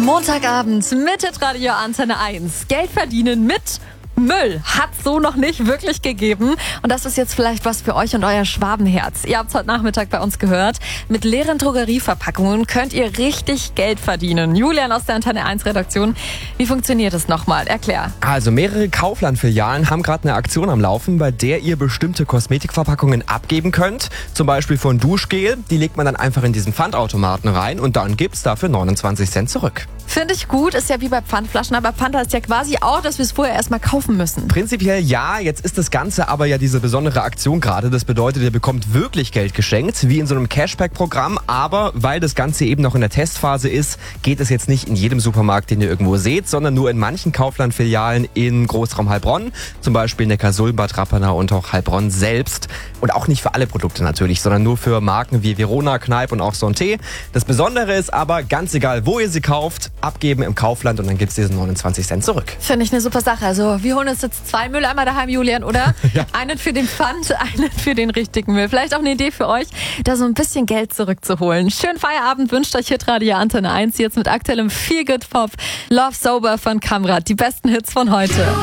Montagabend mit Radio Antenne 1. Geld verdienen mit Müll hat so noch nicht wirklich gegeben. Und das ist jetzt vielleicht was für euch und euer Schwabenherz. Ihr habt es heute Nachmittag bei uns gehört. Mit leeren Drogerieverpackungen könnt ihr richtig Geld verdienen. Julian aus der Antenne 1 Redaktion. Wie funktioniert das nochmal? Erklär. Also mehrere Kaufland-Filialen haben gerade eine Aktion am Laufen, bei der ihr bestimmte Kosmetikverpackungen abgeben könnt. Zum Beispiel von Duschgel. Die legt man dann einfach in diesen Pfandautomaten rein und dann gibt's dafür 29 Cent zurück. Finde ich gut. Ist ja wie bei Pfandflaschen. Aber Pfand heißt ja quasi auch, dass wir es vorher erstmal kaufen müssen. Prinzipiell ja, jetzt ist das Ganze aber ja diese besondere Aktion gerade. Das bedeutet, ihr bekommt wirklich Geld geschenkt, wie in so einem Cashback-Programm. Aber weil das Ganze eben noch in der Testphase ist, geht es jetzt nicht in jedem Supermarkt, den ihr irgendwo seht, sondern nur in manchen Kaufland-Filialen in Großraum Heilbronn. Zum Beispiel Neckarsulm, Bad Rappenau und auch Heilbronn selbst. Und auch nicht für alle Produkte natürlich, sondern nur für Marken wie Verona, Kneipp und auch Santé. Das Besondere ist aber, ganz egal, wo ihr sie kauft, abgeben im Kaufland und dann gibt's diesen 29 Cent zurück. Finde ich eine super Sache. Also wir holen uns jetzt 2 Mülleimer daheim, Julian, oder? Ja. Einen für den Pfand, einen für den richtigen Müll. Vielleicht auch eine Idee für euch, da so ein bisschen Geld zurückzuholen. Schönen Feierabend wünscht euch Radio Antenne 1 jetzt mit aktuellem Feel Good Pop. Love Sober von Kamrat. Die besten Hits von heute.